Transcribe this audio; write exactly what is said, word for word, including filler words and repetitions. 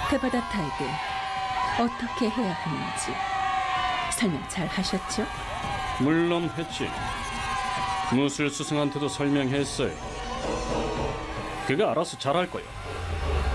페바다 타이드, 어떻게 해야 하는지 설명 잘 하셨죠? 물론 했지. 무술 스승한테도 설명했어요. 그가 알아서 잘할 거야.